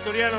asturiano.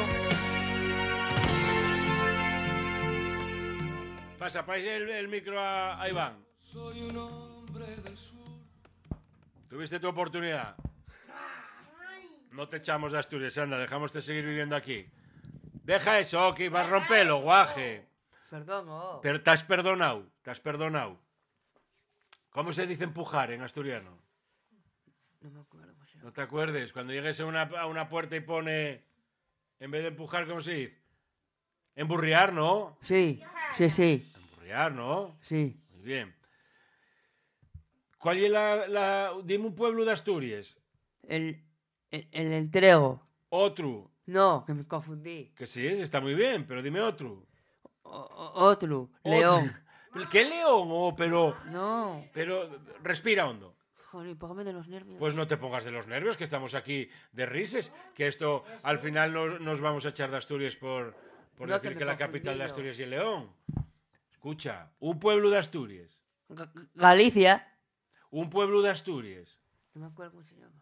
Pasa, el micro a Iván. Soy un hombre del sur. Tuviste tu oportunidad. No te echamos de Asturias, anda, dejamos de seguir viviendo aquí. Deja eso, que vas a romperlo, guaje. Perdón, oh. Pero te has perdonado. ¿Cómo se dice empujar en asturiano? No me acuerdo. ¿No te acuerdes? Cuando llegues a una puerta y pone, en vez de empujar, ¿cómo se dice? Emburriar, ¿no? Sí. Emburriar, ¿no? Sí. Muy bien. ¿Cuál es dime un pueblo de Asturias? El entrego. Otro. No, que me confundí. Que sí, está muy bien, pero dime otro. Otro. León. ¿Qué león? Oh, pero respira hondo. Joder, póngame de los nervios. Pues no te pongas de los nervios, que estamos aquí de rises, que esto al final nos vamos a echar de Asturias por No, decir que la capital de confundido. Asturias es León. Escucha, un pueblo de Asturias. Galicia. Un pueblo de Asturias. No me acuerdo cómo se llama.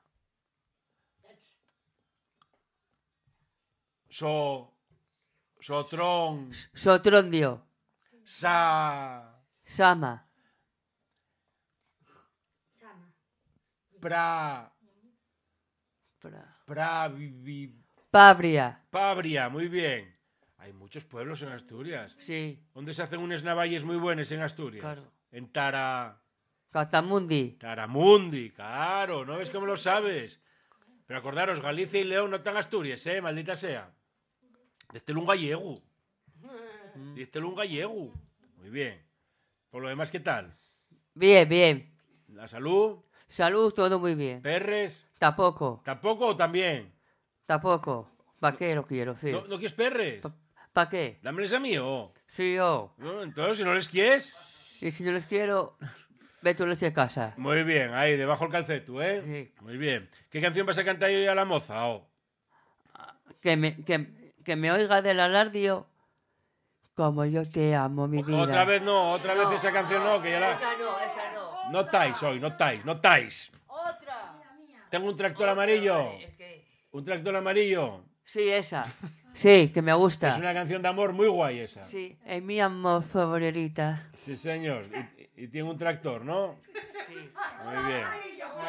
Sotrón. Sotrondio. Sama. Pabria, muy bien. Hay muchos pueblos en Asturias. Sí. ¿Dónde se hacen unas navalles muy buenas en Asturias? Claro. En Catamundi. Taramundi, claro. ¿No ves cómo lo sabes? Pero acordaros, Galicia y León no están Asturias, maldita sea. Dístelo un gallego. Muy bien. Por lo demás, ¿qué tal? Bien. ¿La salud? Salud, todo muy bien. ¿Perres? Tampoco. ¿Tampoco o también? Tampoco. ¿Para qué lo quiero, sí? ¿No quieres perres? ¿Para qué? Dámeles a mí, oh. Sí, yo. No, entonces, si no les quieres... Y si no les quiero, vete a casa. Muy bien, ahí, debajo el calceto, ¿eh? Sí. Muy bien. ¿Qué canción vas a cantar hoy a la moza, oh? Que me oiga del alardio como yo te amo, mi vida. Otra vez esa canción no, que ya la... Esa no. No estáis hoy, no estáis. Otra. Tengo un tractor amarillo. Vale, es que... Un tractor amarillo. Sí, esa. Sí, que me gusta. Es una canción de amor muy guay esa. Sí, es mi amor favorita. Sí, señor. Y tiene un tractor, ¿no? Sí. Muy bien.